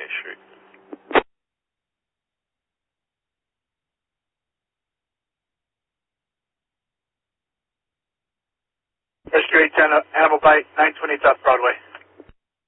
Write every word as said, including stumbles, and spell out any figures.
Main Street. Rescue eight ten, Animal Bite, nine twenty South Broadway.